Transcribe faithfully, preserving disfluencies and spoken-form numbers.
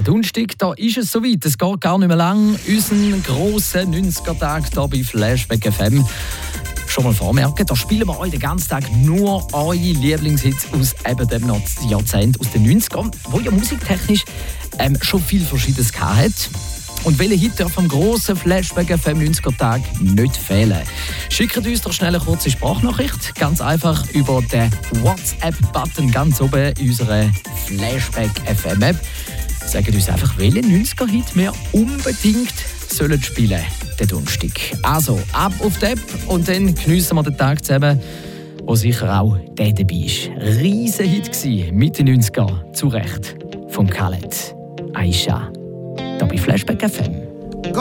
der Donnerstag, da ist es soweit. Es geht gar nicht mehr lang. Unseren grossen neunziger-Tag hier bei Flashback F M. Schon mal vormerken, da spielen wir euch den ganzen Tag nur eure Lieblingshits aus eben dem Jahrzehnt, aus den neunzigern, wo ja musiktechnisch ähm, schon viel Verschiedenes hat. Und welche Hit darf am grossen Flashback F M neunziger-Tag nicht fehlen? Schickt uns doch schnell eine kurze Sprachnachricht, ganz einfach über den WhatsApp-Button ganz oben in unserer Flashback F M App. Sagt uns einfach, welchen neunziger-Hit wir unbedingt sollen spielen den Donnerstag. Also, ab auf die App und dann geniessen wir den Tag zusammen, wo sicher auch der dabei ist. Riesen Hit gewesen, mit den neunzigern, zu Recht, von Khaled. Aisha, da bei Flashback F M.